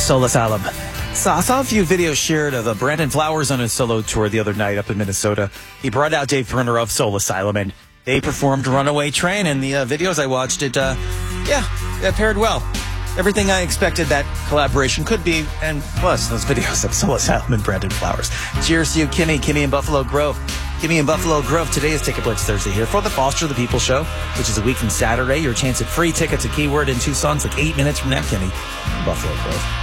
Soul Asylum. So I saw a few videos shared of Brandon Flowers on his solo tour the other night up in Minnesota. He brought out Dave Pirner of Soul Asylum, and they performed Runaway Train, and the videos I watched, it paired well. Everything I expected that collaboration could be, and plus those videos of Soul Asylum and Brandon Flowers. Cheers to you, Kimmy in Buffalo Grove. Kimmy in Buffalo Grove. Today is Ticket Blitz Thursday here for the Foster the People Show, which is a week from Saturday. Your chance at free tickets, a keyword, and 2 songs like 8 minutes from now, Kimmy in Buffalo Grove.